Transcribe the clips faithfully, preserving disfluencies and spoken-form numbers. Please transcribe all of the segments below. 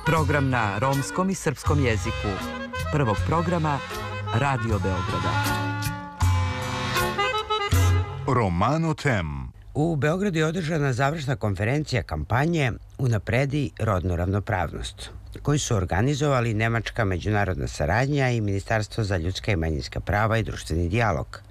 Program na romskom i srpskom jeziku. Prvog programa Radio Beograda. Romano Tem. U Beogradu je održana završna konferencija kampanje Unapredi rodnu ravnopravnost, koju su organizovali Nemačka međunarodna saradnja i Ministarstvo za ljudska i manjinska prava i društveni dijalog.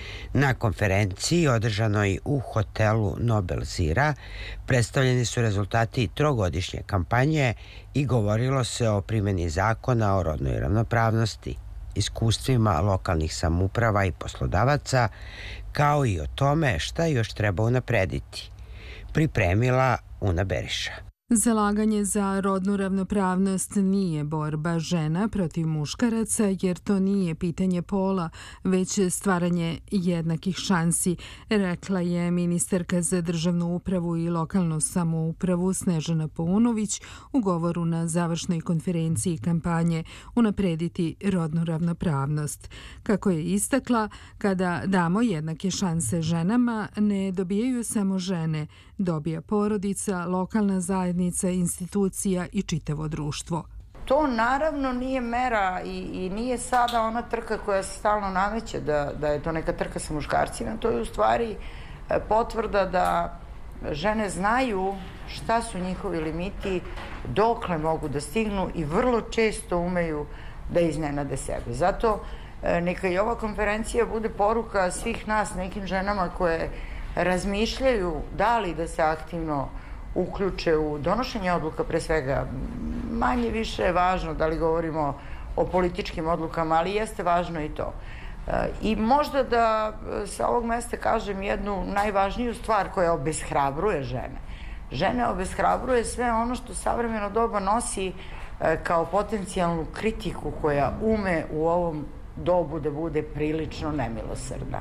Na konferenciji, održanoj u hotelu Nobel Zira, predstavljeni su rezultati trogodišnje kampanje i govorilo se o primjeni zakona o rodnoj ravnopravnosti, iskustvima lokalnih samouprava i poslodavaca, kao i o tome šta još treba unaprediti. Pripremila Una Beriša. Zalaganje za rodnu ravnopravnost nije borba žena protiv muškaraca, jer to nije pitanje pola, već stvaranje jednakih šansi, rekla je ministarka za državnu upravu i lokalnu samoupravu Snežana Paunović u govoru na završnoj konferenciji kampanje Unaprediti rodnu ravnopravnost. Kako je istakla, kada damo jednake šanse ženama, ne dobijaju samo žene, dobija porodica, lokalna zajednica, institucija i čitavo društvo. To naravno nije mera i, i nije sada ona trka koja se stalno nameće da, da je to neka trka sa muškarcima. To je u stvari potvrda da žene znaju šta su njihovi limiti, dokle mogu da stignu i vrlo često umeju da iznenade sebe. Zato neka i ova konferencija bude poruka svih nas, nekim ženama koje razmišljaju da li da se aktivno uključe u donošenje odluka, pre svega manje više je važno da li govorimo o političkim odlukama, ali jeste važno i to. I možda da sa ovog mesta kažem jednu najvažniju stvar koja obeshrabruje žene. Žene obeshrabruje sve ono što savremeno doba nosi kao potencijalnu kritiku koja ume u ovom dobu da bude prilično nemilosrdna.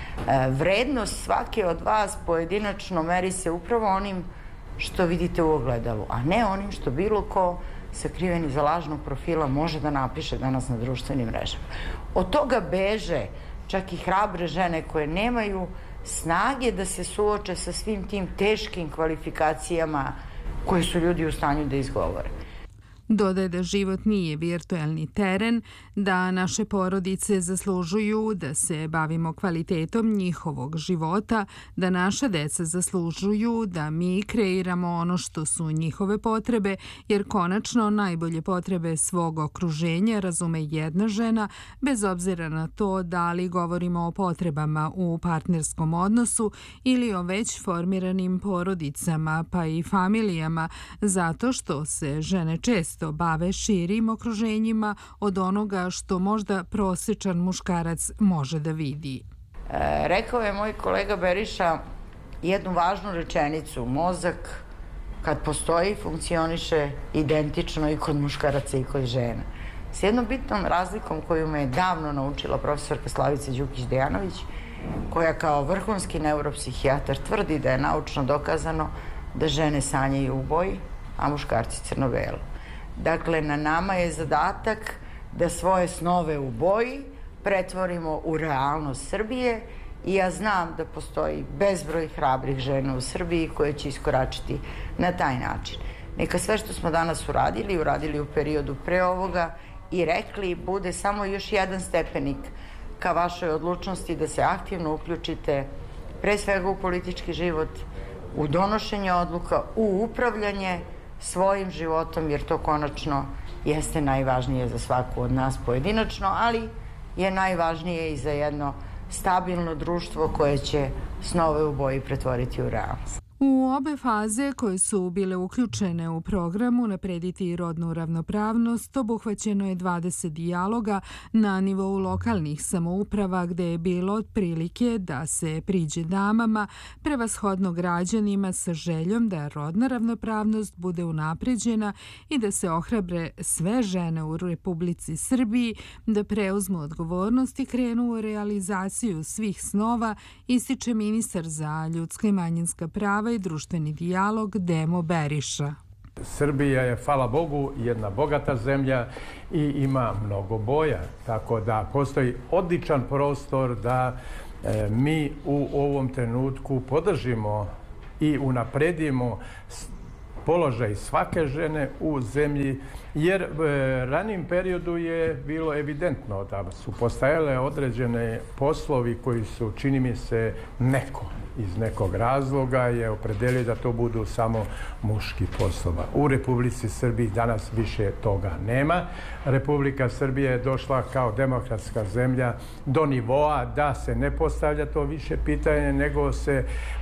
Vrednost svake od vas pojedinačno meri se upravo onim što vidite u ogledalu, a ne onim što bilo ko sakriven iza lažnog profila može da napiše danas na društvenim mrežama. Od toga beže čak i hrabre žene koje nemaju snage da se suoče sa svim tim teškim kvalifikacijama koje su ljudi u stanju da izgovore. Dodaje da život nije virtuelni teren, da naše porodice zaslužuju da se bavimo kvalitetom njihovog života, da naša deca zaslužuju da mi kreiramo ono što su njihove potrebe, jer konačno najbolje potrebe svog okruženja razume jedna žena, bez obzira na to da li govorimo o potrebama u partnerskom odnosu ili o već formiranim porodicama pa i familijama, zato što se žene često bave širim okruženjima od onoga što možda prosječan muškarac može da vidi. E, rekao je moj kolega Beriša jednu važnu rečenicu: mozak kad postoji funkcioniše identično i kod muškaraca i kod žena. S jednom bitnom razlikom koju me je davno naučila profesorka Slavica Đukić-Dejanović, koja kao vrhunski neuropsihijatar tvrdi da je naučno dokazano da žene sanjaju u boji, a muškarci crno-belo. Dakle, na nama je zadatak da svoje snove u boji pretvorimo u realnost Srbije i ja znam da postoji bezbroj hrabrih žena u Srbiji koje će iskoračiti na taj način. Neka sve što smo danas uradili, uradili u periodu pre ovoga i rekli, bude samo još jedan stepenik ka vašoj odlučnosti da se aktivno uključite pre svega u politički život, u donošenje odluka, u upravljanje svojim životom, jer to konačno jeste najvažnije za svaku od nas pojedinačno, ali je najvažnije i za jedno stabilno društvo koje će snove u boji pretvoriti u realnost. U obe faze koje su bile uključene u programu Unaprediti rodnu ravnopravnost obuhvaćeno je dvadeset dijaloga na nivou lokalnih samouprava gde je bilo otprilike da se priđe damama, prevashodno građanima sa željom da rodna ravnopravnost bude unapređena i da se ohrabre sve žene u Republici Srbiji da preuzmu odgovornost i krenu u realizaciju svih snova, ističe ministar za ljudska i manjinska prava i društveni dijalog Demo Beriša. Srbija je, hvala Bogu, jedna bogata zemlja i ima mnogo boja, tako da postoji odličan prostor da e, mi u ovom trenutku podržimo i unapredimo položaj svake žene u zemlji, jer e, ranim periodu je bilo evidentno da su postajale određene poslovi koji su, čini mi se, neko iz nekog razloga je opredelio da to budu samo muški poslova. U Republici Srbiji danas više toga nema. Republika Srbija je došla kao demokratska zemlja do nivoa da se ne postavlja to više pitanje, nego se